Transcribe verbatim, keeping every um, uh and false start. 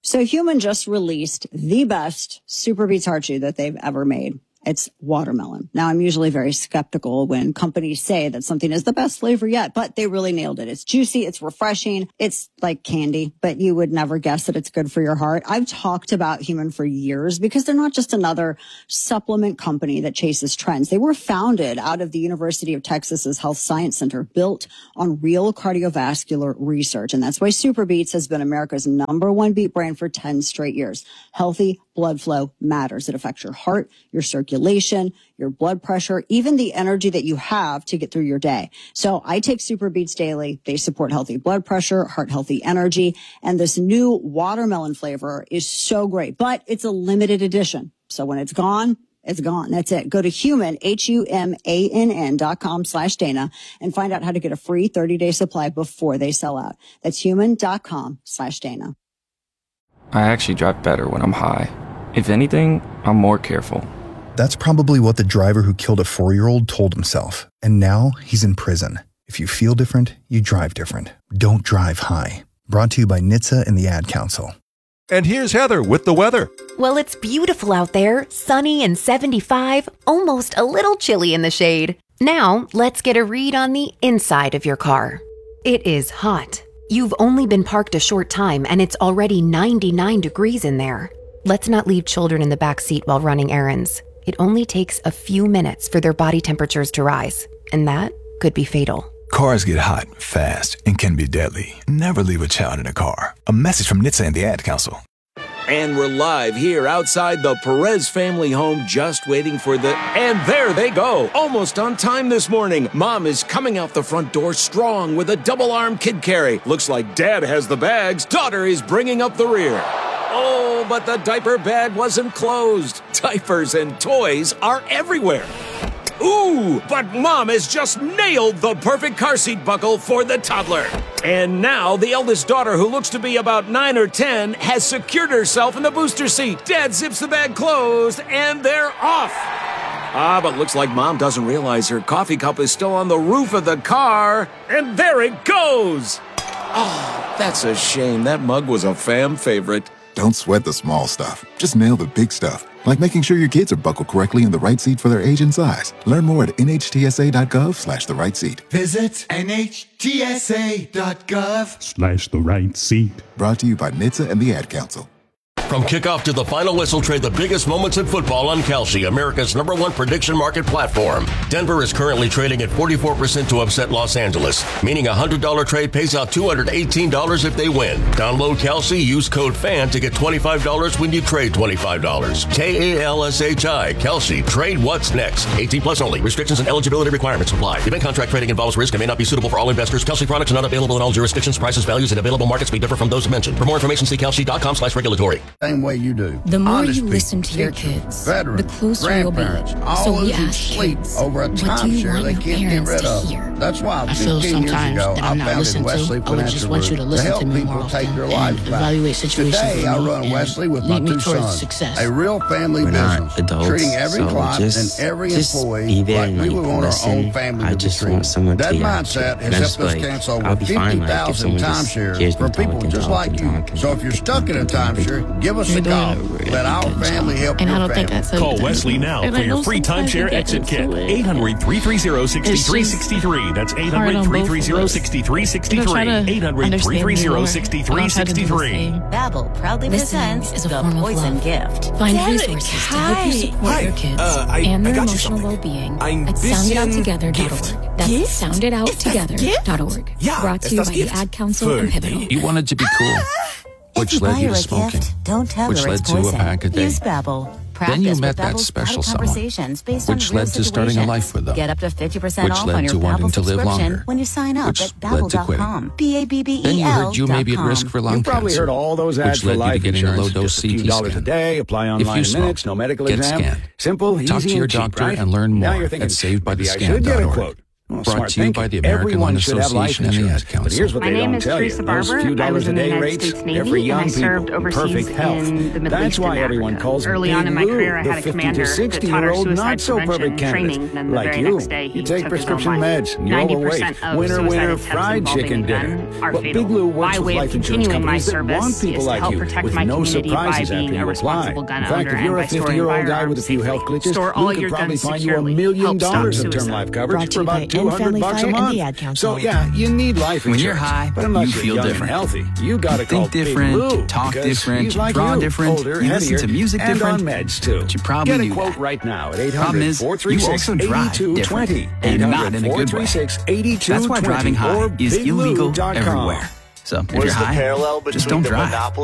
So Human just released the best Super Beets Heart Chew that they've ever made. It's watermelon. Now, I'm usually very skeptical when companies say that something is the best flavor yet, but they really nailed it. It's juicy. It's refreshing. It's like candy, but you would never guess that it's good for your heart. I've talked about Human for years because they're not just another supplement company that chases trends. They were founded out of the University of Texas's Health Science Center, built on real cardiovascular research. And that's why Super Beets has been America's number one beet brand for ten straight years. Healthy blood flow matters. It affects your heart, your circulation, your blood pressure, even the energy that you have to get through your day. So I take Super Beets daily. They support healthy blood pressure, heart healthy energy, and this new watermelon flavor is so great, but it's a limited edition. So when it's gone, it's gone. That's it. Go to Human, H U M A N N dot com slash Dana and find out how to get a free thirty day supply before they sell out. That's human dot com slash Dana. I actually drive better when I'm high. If anything, I'm more careful. That's probably what the driver who killed a four-year-old told himself. And now he's in prison. If you feel different, you drive different. Don't drive high. Brought to you by N H T S A and the Ad Council. And here's Heather with the weather. Well, it's beautiful out there, sunny and seventy-five, almost a little chilly in the shade. Now, let's get a read on the inside of your car. It is hot. You've only been parked a short time and it's already ninety-nine degrees in there. Let's not leave children in the back seat while running errands. It only takes a few minutes for their body temperatures to rise, and that could be fatal. Cars get hot, fast, and can be deadly. Never leave a child in a car. A message from N H T S A and the Ad Council. And we're live here outside the Perez family home, just waiting for the... And there they go! Almost on time this morning. Mom is coming out the front door strong with a double-arm kid carry. Looks like Dad has the bags. Daughter is bringing up the rear. Oh, but the diaper bag wasn't closed. Diapers and toys are everywhere. Ooh, but Mom has just nailed the perfect car seat buckle for the toddler. And now the eldest daughter, who looks to be about nine or ten, has secured herself in the booster seat. Dad zips the bag closed, and they're off. Ah, but looks like Mom doesn't realize her coffee cup is still on the roof of the car. And there it goes. Oh, that's a shame. That mug was a fam favorite. Don't sweat the small stuff. Just nail the big stuff, like making sure your kids are buckled correctly in the right seat for their age and size. Learn more at N H T S A dot gov slash the right seat. Visit N H T S A dot gov slash the right seat. Brought to you by N H T S A and the Ad Council. From kickoff to the final whistle, trade the biggest moments in football on Kalshi, America's number one prediction market platform. Denver is currently trading at forty-four percent to upset Los Angeles, meaning a one hundred dollars trade pays out two hundred eighteen dollars if they win. Download Kalshi, use code FAN to get twenty-five dollars when you trade twenty-five dollars. K A L S H I, Kalshi. Trade what's next. eighteen plus only. Restrictions and eligibility requirements apply. Event contract trading involves risk and may not be suitable for all investors. Kalshi products are not available in all jurisdictions. Prices, values, and available markets may differ from those mentioned. For more information, see Kalshi dot com slash regulatory. Same way you do. The more Honest you people, listen to your teachers, kids, veterans, the closer you'll be. grandparents, So all we those who ask sleep kids, over a what do you timeshare want they your can't get parents rid to of. hear? That's why I feel fifteen years sometimes ago that I I'm not founded listened Wesley to. I would just Financial want you Group to listen help to me people more take often their and lives back. evaluate situations Today for I me run and Wesley with my lead me two towards sons, success. a real family We're not business, adults, treating every so client just- and every just employee be there like and, we like, would want listen. our own family I to be just treated. want someone to That be mindset active. has And just, helped us like, cancel I'll over be fine, fifty like, if thousand someone just hears timeshares me from people talk and just talk like and you. talk and So if talk you're and stuck talk in a and talk and timeshare, give us You're a doing call. a really Let our good family job. help And your I don't think family. that's a Call Wesley now and for I know your free sometimes we timeshare get exit kit. into it. eight hundred, three three zero, six three six three. That's eight hundred, three three zero, six three six three. eight hundred, three three zero, six three six three. Babbel proudly Listening presents is a the form of Poison love. Gift. Find Derek, resources to help you support hi. your kids Uh, I- and I their got you emotional something. well-being Ein at sound it out bisschen together dot org. That's Gift? sound it out together dot org. Ja, Brought to ist you das by the Gift. Ad Council and Pivotal. You wanted to be cool, which If you led buy you her to a smoking, gift, don't tell which her led it's to a poison. pack a day. Use Babbel. Then you Practice met with that Babbel's special private someone, conversations based on which real led to starting a situations. life with them, Get up to fifty percent which off led on your to wanting Babbel to live subscription longer, when you sign up which at led babbel to dot quitting. com. B A B B E L Then you heard you may be at dot risk com. for lung You've probably cancer, heard all those ads which for led you life to getting a insurance. low-dose Just a few C T dollars a scan. day, apply If online you in smoke, minutes, no medical get exam. scanned. Simple, Talk easy, to your and cheap, doctor right? and learn Now more you're thinking, at saved by the maybe I scan should get dot a org. quote. Well, Brought smart to you thinking. by the American Everyone Lung should have life Association and the insurance. Ad Council. But here's what My they name don't is tell Teresa you. Those Barber. few I dollars was a in the day United rates, States Navy, every young and I people served in overseas perfect health. in the Middle That's East why and everyone Africa. calls Early Big on in my Lou, career, I the had a fifty commander to that sixty taught year our old suicide not so prevention perfect training. candidate. And the Like very you, next day, he you take took his own prescription life. meds, and you're ninety overweight. percent of Winner, suicide winner, attempts fried involving chicken dinner. men are But fatal. Big Lou works My with way of life insurance continuing my companies that service want is people to like help you protect with my no community by surprises after being you a apply. responsible gun In fact, owner if and you're by a storing fifty-year-old guy firearms with a few health safely. glitches, Store all we could your probably guns find you a securely. million Help stop dollars in term suicide. life coverage Brought to for you by about two hundred Family bucks a Fire and month. the Ad Council. So yeah, you need life insurance. When you're high, but unless you you're feel young different. and healthy, you gotta You call think different, Big Lou you talk because different, he's you like draw you, different, older, you listen heavier, to music and different, on meds too. but you probably Get a do quote that. right now at eight Problem hundred, is, four three you six, also drive eight two two different, zero. and not in a good way. That's why driving high is illegal everywhere. So if you're high, just don't drive.